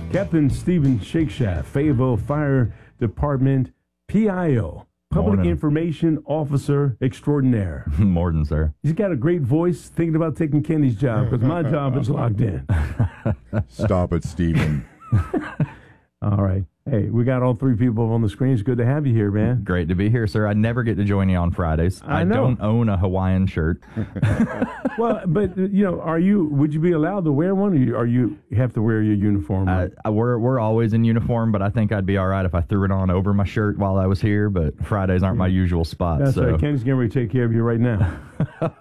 Captain Stephen Shakeshaft, Fayetteville Fire Department PIO, Public Morning. Information Officer Extraordinaire. Morning, sir. He's got a great voice, thinking about taking Kenny's job because my job is locked in. Stop it, Stephen. All right. Hey, we got all three people on the screen. It's good to have you here, man. Great to be here, sir. I never get to join you on Fridays. I know. Don't own a Hawaiian shirt. Well, but, would you be allowed to wear one, or you have to wear your uniform? We're always in uniform, but I think I'd be all right if I threw it on over my shirt while I was here, but Fridays aren't my usual spot. That's so. right. Kenny's getting ready to take care of you right now.